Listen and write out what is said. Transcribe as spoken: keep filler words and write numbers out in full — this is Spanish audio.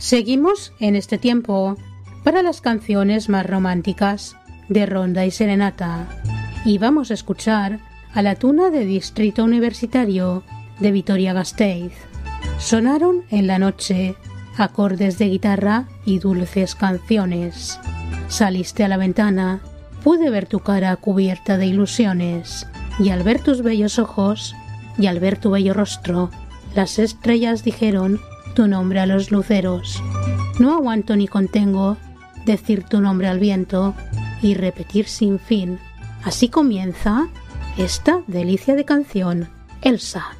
Seguimos en este tiempo para las canciones más románticas de ronda y serenata y vamos a escuchar a la tuna de Distrito Universitario de Vitoria-Gasteiz. Sonaron en la noche acordes de guitarra y dulces canciones. Saliste a la ventana, pude ver tu cara cubierta de ilusiones, y al ver tus bellos ojos y al ver tu bello rostro, las estrellas dijeron tu nombre a los luceros. No aguanto ni contengo decir tu nombre al viento y repetir sin fin. Así comienza esta delicia de canción, Elsa.